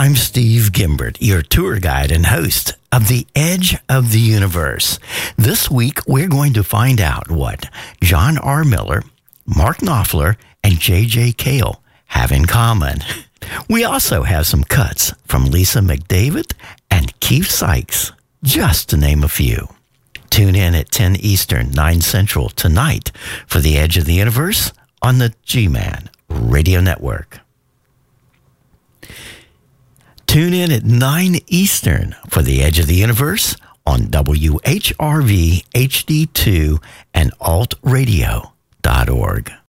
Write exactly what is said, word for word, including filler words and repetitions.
I'm Steve Gimbert, your tour guide and host of The Edge of the Universe. This week, we're going to find out what John R. Miller, Mark Knopfler, and J J. Cale have in common. We also have some cuts from Lisa McDavid and Keith Sykes, just to name a few. Tune in at ten Eastern, nine Central tonight for The Edge of the Universe on the G-Man Radio Network. Tune in at nine Eastern for The Edge of the Universe on W H R V H D two and alt radio dot org.